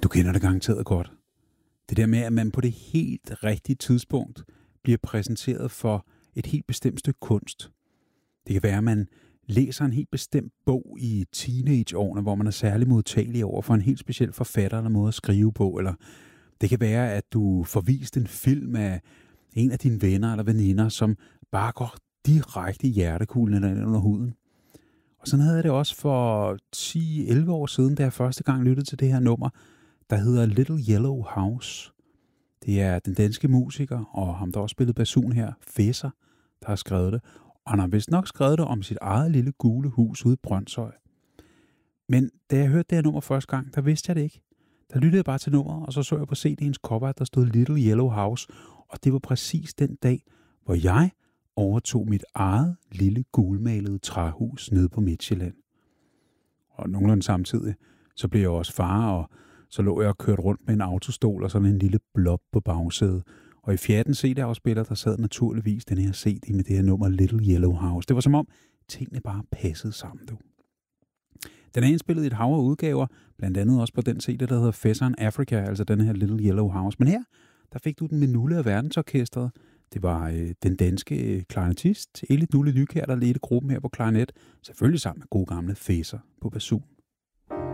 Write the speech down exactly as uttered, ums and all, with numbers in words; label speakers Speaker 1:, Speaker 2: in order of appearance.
Speaker 1: Du kender det garanteret godt. Det der med, at man på det helt rigtige tidspunkt bliver præsenteret for et helt bestemt stykke kunst. Det kan være, at man læser en helt bestemt bog i teenageårene, hvor man er særlig modtagelig over for en helt speciel forfatter eller måde at skrive på. Eller det kan være, at du får vist en film af en af dine venner eller veninder, som bare går direkte i hjertekuglen eller under huden. Og sådan havde jeg det også for ti til elleve år siden, da jeg første gang lyttede til det her nummer, der hedder Little Yellow House. Det er den danske musiker, og ham der også spillede basun her, Fesser, der har skrevet det. Og han har vist nok skrevet det om sit eget lille gule hus ude i Brønshøj. Men da jeg hørte det her nummer første gang, der vidste jeg det ikke. Der lyttede jeg bare til nummeret, og så så jeg på C D'ens cover, at der stod Little Yellow House. Og det var præcis den dag, hvor jeg overtog mit eget lille gulmalede træhus nede på Midtjylland. Og nogenlunde samtidig, så blev jeg også far, og så lå jeg og kørte rundt med en autostol og sådan en lille blob på bagsædet. Og i fjerden C D-afspiller, der sad naturligvis den her C D med det her nummer Little Yellow House. Det var som om tingene bare passede sammen, du. Den er indspillet i et hav af udgaver, blandt andet også på den C D, der hedder Fesser in Africa, altså den her Little Yellow House. Men her, der fik du den med Nulle af Verdensorkestret. Det var øh, den danske øh, klarinetist, Elit Nulle Nykjær, der ledte gruppen her på klarinet. Selvfølgelig sammen med gode gamle Fesser på basun.